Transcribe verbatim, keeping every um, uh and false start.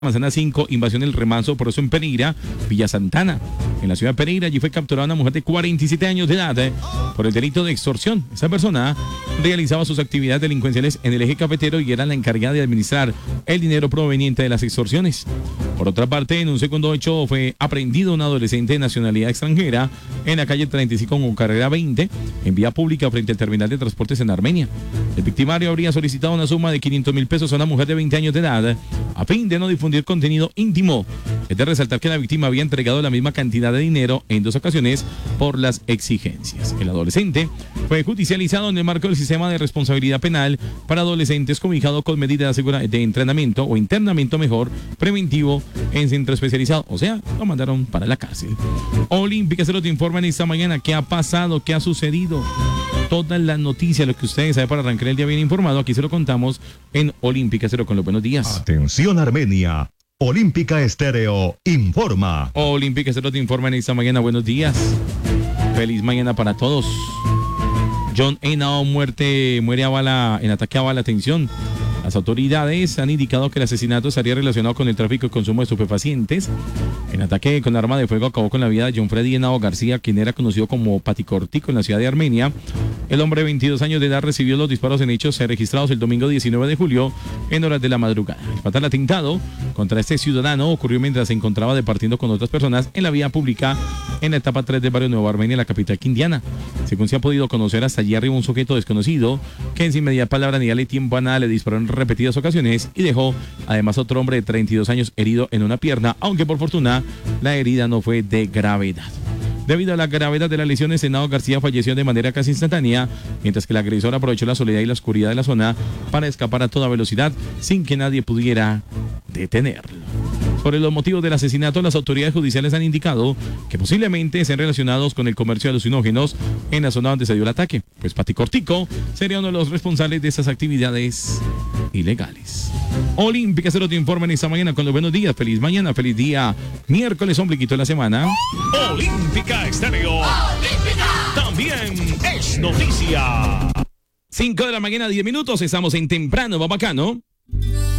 Manzana cinco, invasión del Remanso, por eso en Pereira, Villa Santana. En la ciudad de Pereira, allí fue capturada una mujer de cuarenta y siete años de edad eh, por el delito de extorsión. Esa persona realizaba sus actividades delincuenciales en el eje cafetero y era la encargada de administrar el dinero proveniente de las extorsiones. Por otra parte, en un segundo hecho fue aprehendido un adolescente de nacionalidad extranjera en la calle treinta y cinco con carrera veinte, en vía pública frente al terminal de transportes en Armenia. El victimario habría solicitado una suma de quinientos mil pesos a una mujer de veinte años de edad a fin de no difundir contenido íntimo. Es de resaltar que la víctima había entregado la misma cantidad de dinero en dos ocasiones por las exigencias. El adolescente fue judicializado en el marco del sistema de responsabilidad penal para adolescentes cobijado con medidas de entrenamiento o internamiento mejor preventivo en centro especializado. O sea, lo mandaron para la cárcel. Olímpica Cero te informa en esta mañana qué ha pasado, qué ha sucedido. Todas las noticias, lo que ustedes saben para arrancar el día bien informado, aquí se lo contamos en Olímpica Cero con los buenos días. Atención Armenia, Olímpica Estéreo informa. Olímpica Cero te informa en esta mañana, buenos días. Feliz mañana para todos. John Henao muerte, muere a bala, en ataque a bala, atención. Las autoridades han indicado que el asesinato estaría relacionado con el tráfico y consumo de estupefacientes. El ataque con arma de fuego acabó con la vida de John Freddy Henao García, quien era conocido como Paticortico en la ciudad de Armenia. El hombre de veintidós años de edad recibió los disparos en hechos registrados el domingo diecinueve de julio en horas de la madrugada. El fatal atentado contra este ciudadano ocurrió mientras se encontraba departiendo con otras personas en la vía pública en la etapa tres del barrio Nueva Armenia, la capital quindiana. Según se ha podido conocer, hasta allí arribó un sujeto desconocido que sin mediar palabra ni darle tiempo a nada le disparó en repetidas ocasiones y dejó además otro hombre de treinta y dos años herido en una pierna, aunque por fortuna la herida no fue de gravedad. Debido a la gravedad de las lesiones, Henao García falleció de manera casi instantánea, mientras que el agresor aprovechó la soledad y la oscuridad de la zona para escapar a toda velocidad sin que nadie pudiera detenerlo. Sobre los motivos del asesinato, las autoridades judiciales han indicado que posiblemente sean relacionados con el comercio de alucinógenos en la zona donde se dio el ataque, pues Paticortico sería uno de los responsables de estas actividades ilegales. Olímpica Cero te informa en esta mañana con los buenos días. Feliz mañana, feliz día. Miércoles, ombliguito de la semana. Olímpica Estéreo. Olímpica. También es noticia. cinco de la mañana, diez minutos. Estamos en Temprano, va bacano.